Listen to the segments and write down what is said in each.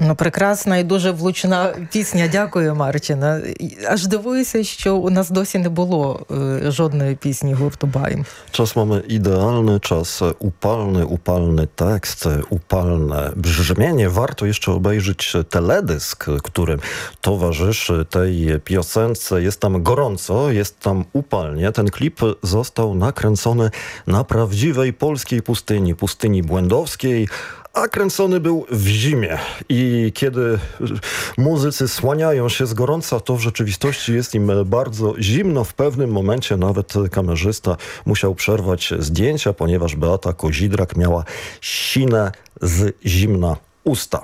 Ну, прекрасна і дуже влучна пісня. Дякую, Марчина. Аж дивуюся, що у нас досі не було жодної пісні гурту Baim. Czas mamy idealny, czas upalny tekst, upalne brzmienie. Warto jeszcze obejrzeć teledysk, który towarzyszy tej piosence. Jest tam gorąco, jest tam upalnie. Ten klip został nakręcony na prawdziwej polskiej pustyni błędowskiej, a kręcony był w zimie. I kiedy muzycy słaniają się z gorąca, to w rzeczywistości jest im bardzo zimno. W pewnym momencie nawet kamerzysta musiał przerwać zdjęcia, ponieważ Beata Kozidrak miała sine z zimna usta.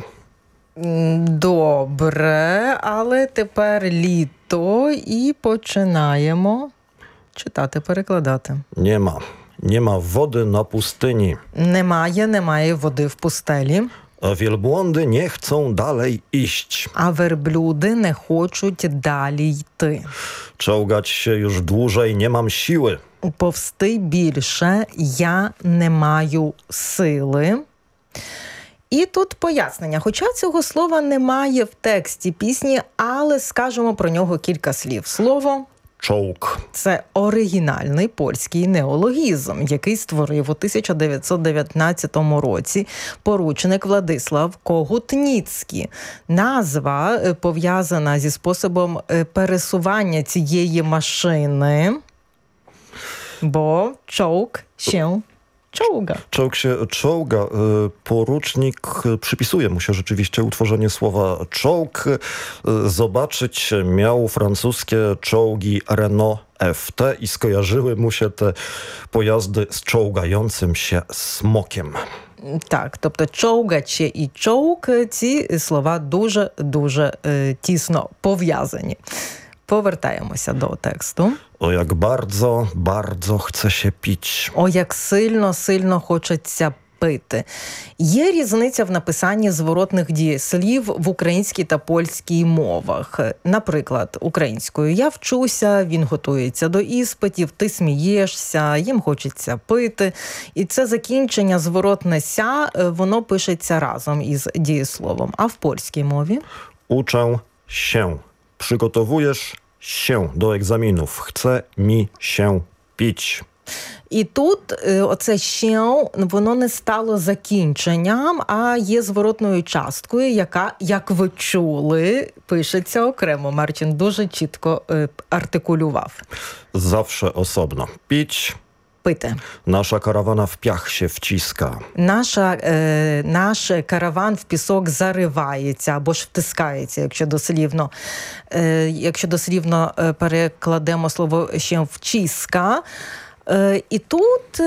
Добре, але тепер літо і починаємо читати, перекладати. Nie ma wody na pustyni. Немає води в пустелі. A wielbłądy nie chcą dalej iść. А верблюди не хочуть далі йти. Czołgać się już dłużej nie mam siły. Повсти більше я не маю сили. І тут пояснення. Хоча цього слова немає в тексті пісні, але скажемо про нього кілька слів. Слово Czołg. це оригінальний польський неологізм, який створив у 1919 році поручник Владислав Когутніцький. Назва пов'язана зі способом пересування цієї машини, бо czołg się czołga. Czołg się czołga. Porucznik przypisuje mu się rzeczywiście utworzenie słowa czołg. Zobaczyć miał francuskie czołgi Renault FT i skojarzyły mu się te pojazdy z czołgającym się smokiem. Так, тобто човгаче і чоук – ці слова дуже тісно пов'язані. Повертаємося до тексту. O jak bardzo, bardzo chce się pić. О, як сильно хочеться пити. Є різниця в написанні зворотних дієслів в українській та польській мовах. Наприклад, українською «я вчуся», «він готується до іспитів», «ти смієшся», «їм хочеться пити». І це закінчення зворотне «ся», воно пишеться разом із дієсловом. А в польській мові? Uczę się. Przygotowujesz się do egzaminów. Chce mi się pić. І тут оце «ще», воно не стало закінченням, а є зворотною часткою, яка, як ви чули, пишеться окремо. Марчин дуже чітко артикулював. Zawsze osobno. Pić. Пити. Nasza karawana w piach się wciska. Наш караван в пісок заривається або ж втискається, якщо дослівно перекладемо слово «ще» «вчиска». І тут